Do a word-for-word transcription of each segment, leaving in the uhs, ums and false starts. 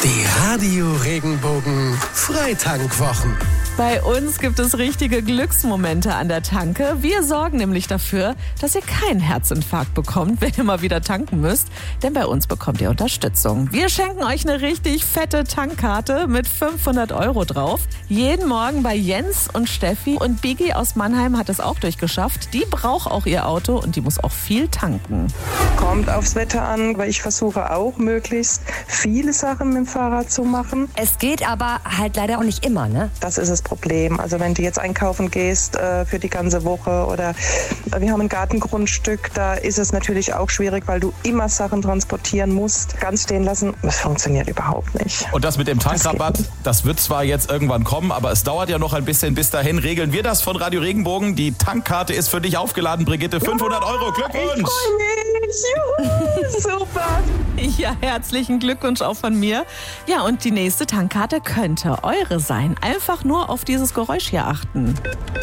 Die Radio Regenbogen Freitankwochen. Bei uns gibt es richtige Glücksmomente an der Tanke. Wir sorgen nämlich dafür, dass ihr keinen Herzinfarkt bekommt, wenn ihr mal wieder tanken müsst. Denn bei uns bekommt ihr Unterstützung. Wir schenken euch eine richtig fette Tankkarte mit fünfhundert Euro drauf. Jeden Morgen bei Jens und Steffi. Und Bigi aus Mannheim hat es auch durchgeschafft. Die braucht auch ihr Auto und die muss auch viel tanken. Kommt aufs Wetter an, weil ich versuche auch möglichst viele Sachen mit dem Fahrrad zu machen. Es geht aber halt leider auch nicht immer, ne? Das ist das Problem. Also wenn du jetzt einkaufen gehst äh, für die ganze Woche oder äh, wir haben ein Gartengrundstück, da ist es natürlich auch schwierig, weil du immer Sachen transportieren musst. Ganz stehen lassen, das funktioniert überhaupt nicht. Und das mit dem Tankrabatt, das, das wird zwar jetzt irgendwann kommen, aber es dauert ja noch ein bisschen. Bis dahin regeln wir das von Radio Regenbogen. Die Tankkarte ist für dich aufgeladen, Brigitte. fünfhundert Euro. Glückwunsch! Ich freue mich. Juhu, super! Ja, herzlichen Glückwunsch auch von mir. Ja, und die nächste Tankkarte könnte eure sein. Einfach nur auf dieses Geräusch hier achten.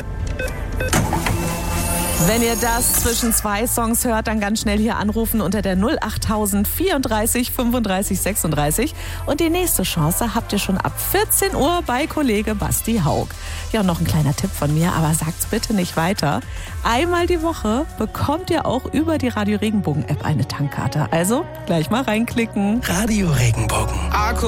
Wenn ihr das zwischen zwei Songs hört, dann ganz schnell hier anrufen unter der null achttausend vierunddreißig fünfunddreißig sechsunddreißig. Und die nächste Chance habt ihr schon ab vierzehn Uhr bei Kollege Basti Haug. Ja, und noch ein kleiner Tipp von mir, aber sagt's bitte nicht weiter. Einmal die Woche bekommt ihr auch über die Radio Regenbogen App eine Tankkarte. Also gleich mal reinklicken. Radio Regenbogen. Akku